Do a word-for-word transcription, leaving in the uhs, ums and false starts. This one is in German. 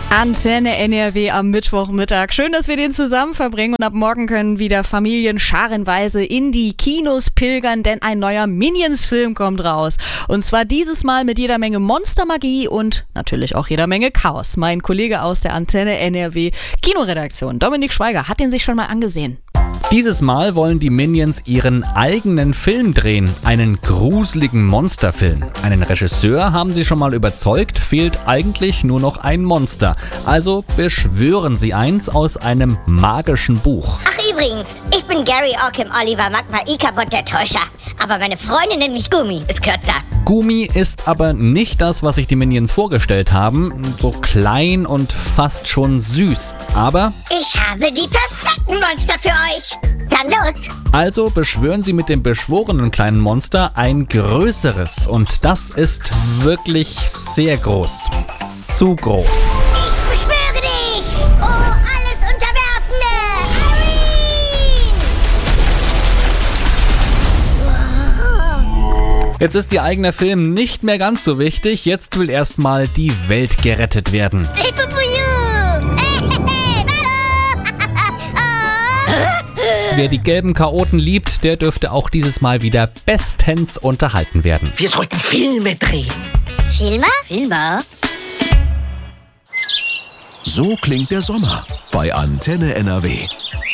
Antenne N R W am Mittwochmittag. Schön, dass wir den zusammen verbringen und ab morgen können wieder Familien scharenweise in die Kinos pilgern, denn ein neuer Minions-Film kommt raus. Und zwar dieses Mal mit jeder Menge Monstermagie und natürlich auch jeder Menge Chaos. Mein Kollege aus der Antenne N R W Kinoredaktion, Dominik Schweiger, hat den sich schon mal angesehen. Dieses Mal wollen die Minions ihren eigenen Film drehen, einen gruseligen Monsterfilm. Einen Regisseur haben sie schon mal überzeugt, fehlt eigentlich nur noch ein Monster. Also beschwören sie eins aus einem magischen Buch. Ach übrigens, ich bin Gary Ockham Oliver Magma Ikabot der Täuscher. Aber meine Freundin nennt mich Gummi, ist kürzer. Gummi ist aber nicht das, was sich die Minions vorgestellt haben. So klein und fast schon süß. Aber Ich habe die perfekten Monster für euch. Dann los. also beschwören sie mit dem beschworenen kleinen Monster ein größeres. Und das ist wirklich sehr groß. Zu groß. Ich beschwöre dich. Oh, alles Unterwerfende. Halloween. Jetzt ist ihr eigener Film nicht mehr ganz so wichtig. Jetzt will erstmal die Welt gerettet werden. Hilfe für you. Hey, hey, hey, Wer die gelben Chaoten liebt, der dürfte auch dieses Mal wieder bestens unterhalten werden. Wir sollten Filme drehen. Filmer? Filmer? So klingt der Sommer bei Antenne N R W.